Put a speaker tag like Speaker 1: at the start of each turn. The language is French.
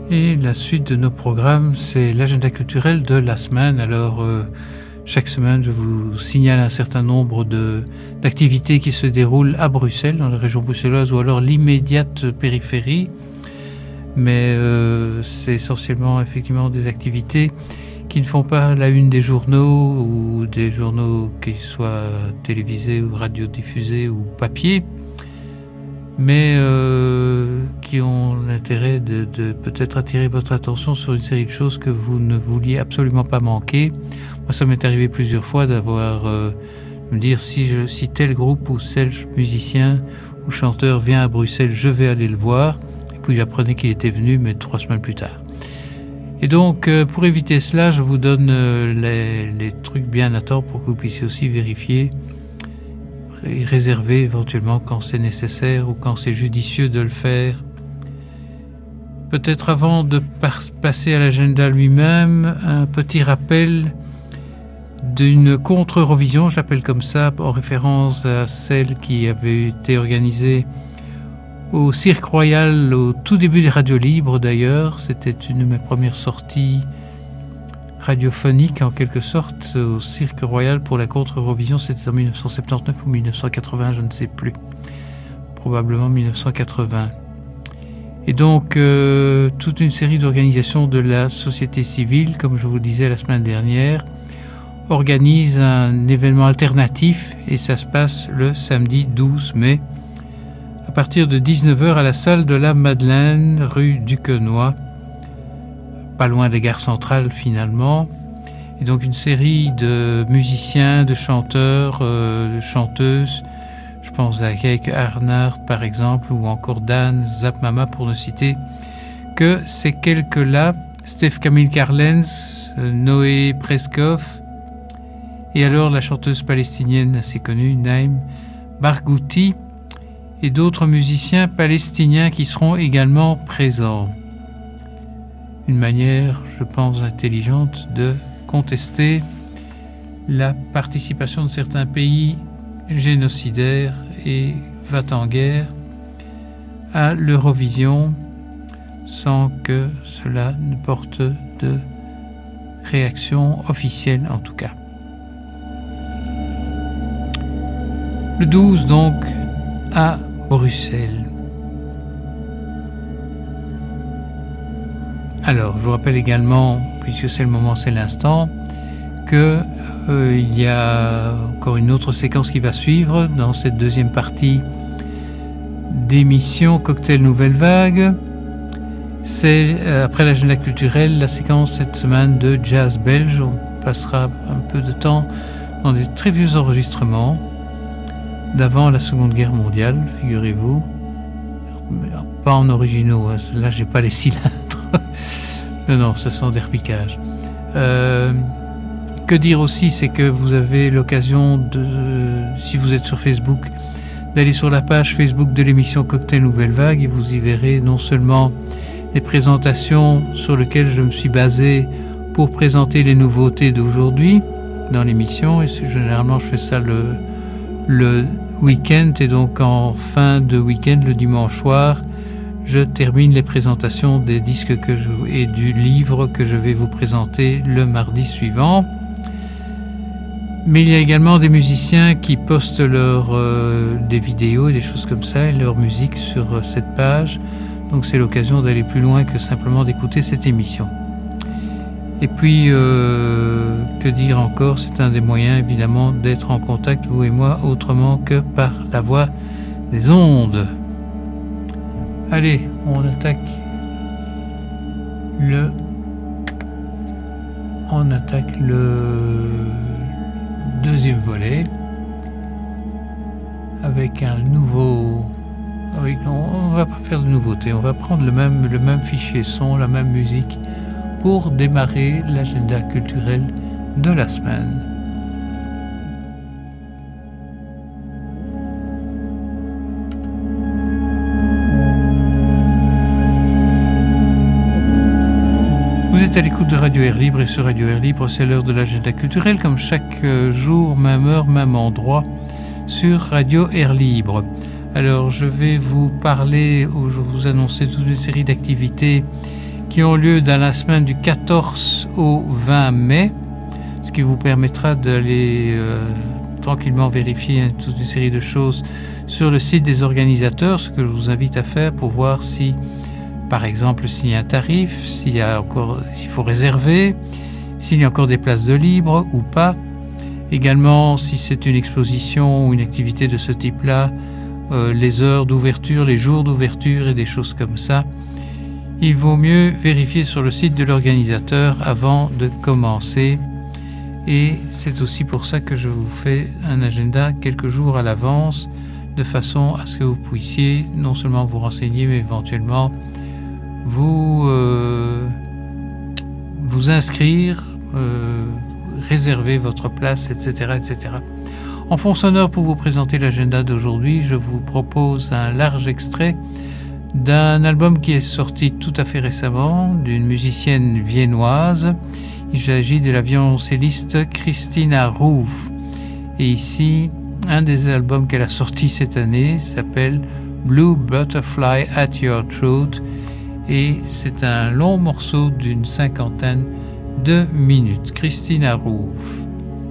Speaker 1: Et la suite de nos programmes, c'est l'agenda culturel de la semaine. Alors, chaque semaine, je vous signale un certain nombre d'activités qui se déroulent à Bruxelles, dans la région bruxelloise, ou alors l'immédiate périphérie. Mais c'est essentiellement, effectivement, des activités qui ne font pas la une des journaux, ou des journaux qui soient télévisés ou radiodiffusés ou papier, mais qui ont l'intérêt de peut-être attirer votre attention sur une série de choses que vous ne vouliez absolument pas manquer. Moi, ça m'est arrivé plusieurs fois d'avoir me dire si tel groupe ou tel musicien ou chanteur vient à Bruxelles, je vais aller le voir. Et puis j'apprenais qu'il était venu, mais 3 semaines plus tard. Et donc, pour éviter cela, je vous donne les trucs bien à temps pour que vous puissiez aussi vérifier et réserver éventuellement quand c'est nécessaire ou quand c'est judicieux de le faire. Peut-être avant de passer à l'agenda lui-même, un petit rappel d'une contre-Eurovision, je l'appelle comme ça, en référence à celle qui avait été organisée au Cirque Royal au tout début des radios libres d'ailleurs. C'était une de mes premières sorties radiophoniques en quelque sorte au Cirque Royal pour la contre-Eurovision. C'était en 1979 ou 1980, je ne sais plus. Probablement 1980. Et donc, toute une série d'organisations de la société civile, comme je vous le disais la semaine dernière, organise un événement alternatif et ça se passe le samedi 12 mai à partir de 19h à la salle de la Madeleine, rue Duquesnoy, pas loin des gares centrales finalement. Et donc une série de musiciens, de chanteurs, de chanteuses, je pense à Keke Arnard par exemple, ou encore Dan Zapmama pour ne citer que ces quelques-là, Steph Camille Carlens, Noé Preskov, et alors la chanteuse palestinienne assez connue, Naïm Barghouti, et d'autres musiciens palestiniens qui seront également présents. Une manière, je pense, intelligente de contester la participation de certains pays génocidaires et va-t-en-guerre à l'Eurovision sans que cela ne porte de réaction officielle en tout cas. Le 12 donc à Bruxelles. Alors, je vous rappelle également, puisque c'est le moment, c'est l'instant, que il y a encore une autre séquence qui va suivre dans cette deuxième partie d'émission Cocktail Nouvelle Vague. C'est après l'agenda culturel, la séquence cette semaine de jazz belge. On passera un peu de temps dans des très vieux enregistrements d'avant la Seconde Guerre mondiale, figurez-vous. Pas en originaux, hein. Là j'ai pas les cylindres. non, ce sont des repiquages. Que dire aussi, c'est que vous avez l'occasion si vous êtes sur Facebook, d'aller sur la page Facebook de l'émission Cocktail Nouvelle Vague et vous y verrez non seulement les présentations sur lesquelles je me suis basé pour présenter les nouveautés d'aujourd'hui dans l'émission, et généralement je fais ça le week-end, et donc en fin de week-end, le dimanche soir, je termine les présentations des disques et du livre que je vais vous présenter le mardi suivant. Mais il y a également des musiciens qui postent des vidéos et des choses comme ça et leur musique sur cette page. Donc c'est l'occasion d'aller plus loin que simplement d'écouter cette émission. Et puis, que dire encore, c'est un des moyens évidemment d'être en contact, vous et moi, autrement que par la voie des ondes. Allez, on attaque le deuxième volet avec un nouveau... on va pas faire de nouveauté, on va prendre le même fichier son, la même musique pour démarrer l'agenda culturel de la semaine. Vous êtes à l'écoute de Radio Air Libre, et sur Radio Air Libre, c'est l'heure de l'agenda culturel, comme chaque jour, même heure, même endroit, sur Radio Air Libre. Alors, je vais vous parler, ou je vais vous annoncer toute une série d'activités qui ont lieu dans la semaine du 14 au 20 mai, ce qui vous permettra d'aller tranquillement vérifier toute une série de choses sur le site des organisateurs, ce que je vous invite à faire pour voir si, par exemple, s'il y a un tarif, s'il faut réserver, s'il y a encore des places de libre ou pas. Également, si c'est une exposition ou une activité de ce type-là, les heures d'ouverture, les jours d'ouverture et des choses comme ça. Il vaut mieux vérifier sur le site de l'organisateur avant de commencer. Et c'est aussi pour ça que je vous fais un agenda quelques jours à l'avance, de façon à ce que vous puissiez non seulement vous renseigner, mais éventuellement vous inscrire, réserver votre place, etc., etc. En fond sonore, pour vous présenter l'agenda d'aujourd'hui, je vous propose un large extrait d'un album qui est sorti tout à fait récemment, d'une musicienne viennoise. Il s'agit de la violoncelliste Christina Ruf. Et ici, un des albums qu'elle a sorti cette année s'appelle Blue Butterfly at Your Throat. Et c'est un long morceau d'une 50aine de minutes. Christina Ruf.